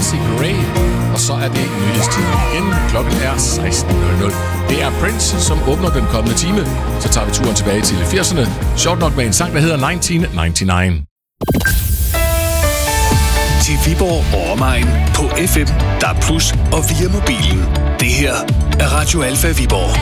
Marcy Gray. Og så er det nyhedstid igen. Klokken er 16.00. Det er Prince, som åbner den kommende time. Så tager vi turen tilbage til 80'erne. Sjovt nok med en sang, der hedder 1999. Til Viborg og omegn på FM, DAB+ og via mobilen. Det her er Radio Alfa Viborg.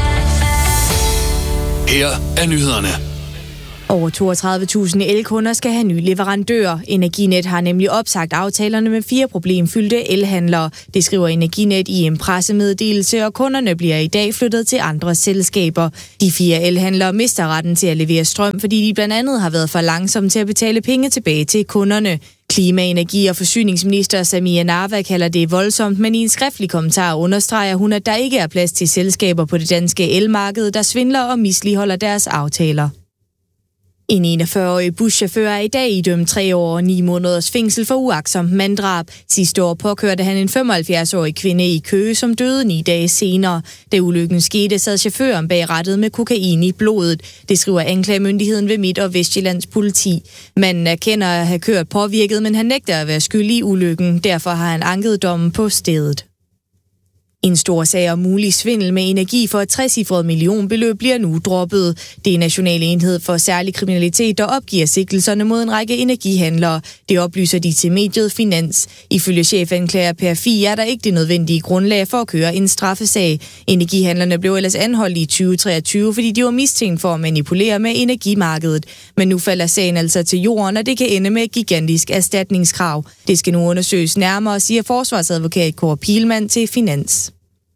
Her er nyhederne. Over 32.000 elkunder skal have ny leverandør. Energinet har nemlig opsagt aftalerne med 4 problemfyldte elhandlere. Det skriver Energinet i en pressemeddelelse, og kunderne bliver i dag flyttet til andre selskaber. De 4 elhandlere mister retten til at levere strøm, fordi de blandt andet har været for langsomme til at betale penge tilbage til kunderne. Klima-, energi- og forsyningsminister Samia Narva kalder det voldsomt, men i en skriftlig kommentar understreger hun, at der ikke er plads til selskaber på det danske elmarked, der svindler og misligholder deres aftaler. En 41-årig buschauffør er i dag idømt 3 år og 9 måneders fængsel for uagtsomt manddrab. Sidste år påkørte han en 75-årig kvinde i Køge, som døde 9 dage senere. Da ulykken skete, sad chaufføren bag rattet med kokain i blodet. Det skriver anklagemyndigheden ved Midt- og Vestjyllands politi. Manden erkender at have kørt påvirket, men han nægter at være skyldig i ulykken. Derfor har han anket dommen på stedet. En stor sag om mulig svindel med energi for et 60-cifret millionbeløb bliver nu droppet. Det er National Enhed for Særlig Kriminalitet, der opgiver sigtelserne mod en række energihandlere. Det oplyser de til mediet Finans. Ifølge chefanklager Per Fie er der ikke det nødvendige grundlag for at køre en straffesag. Energihandlerne blev ellers anholdt i 2023, fordi de var mistænkt for at manipulere med energimarkedet. Men nu falder sagen altså til jorden, og det kan ende med et gigantisk erstatningskrav. Det skal nu undersøges nærmere, siger forsvarsadvokat Kåre Pilman til Finans.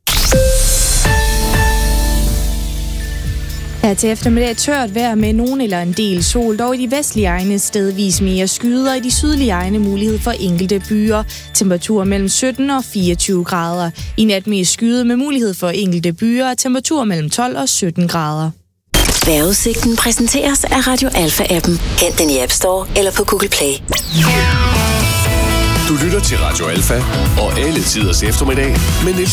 Her til eftermiddag tørt vejr med nogen eller en del sol, dog i de vestlige egne stedvis mere skyder, og i de sydlige egne mulighed for enkelte byer. Temperaturer mellem 17 og 24 grader. I nat mest skyde med mulighed for enkelte byer, og temperaturer mellem 12 og 17 grader. Vejrudsigten præsenteres af Radio Alfa-appen. Hent den i App Store eller på Google Play. Du lytter til Radio Alfa og alle tiders eftermiddag med Niels